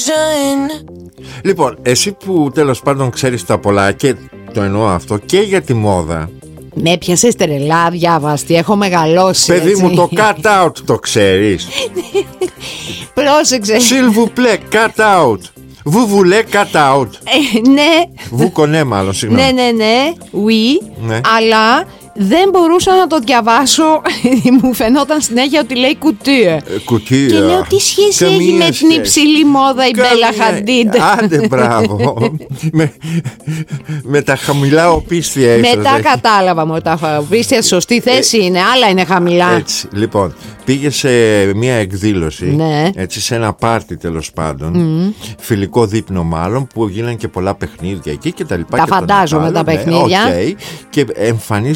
Λοιπόν, εσύ που τέλος πάντων ξέρεις τα πολλά, και το εννοώ αυτό και για τη μόδα. Με έπιασες τρελά, διάβαστη, έχω μεγαλώσει. Παιδί έτσι. μου, το cut out το ξέρεις? Πρόσεξε. S'il vous plaît, cut out. Vous voulez cut out? Ναι. Vous connaissez μάλλον, συγγνώμη. Ναι, oui, Ναι. αλλά δεν μπορούσα να το διαβάσω. Μου φαινόταν συνέχεια ότι λέει κουτί. Κουτί. Και λέω, τι σχέση έχει με την υψηλή μόδα η Μπέλα Χαντίντ? Άντε, μπράβο. με τα χαμηλά οπίστια ίσως. Μετά κατάλαβα μου τα οπίστια σωστή θέση είναι, άλλα είναι χαμηλά. Έτσι, λοιπόν, πήγε σε μια εκδήλωση, Ναι. έτσι, σε ένα πάρτι τέλος πάντων, φιλικό δείπνο μάλλον, που γίνανε και πολλά παιχνίδια εκεί και τα λοιπά. Τα και τον φαντάζομαι άλλο, τα παιχνίδια. Okay, και εμφανίστηκε